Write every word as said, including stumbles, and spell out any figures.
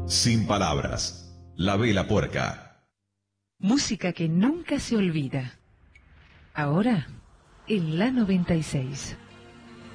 Sin palabras, La Vela Puerca. Música que nunca se olvida. Ahora, en la noventa y seis.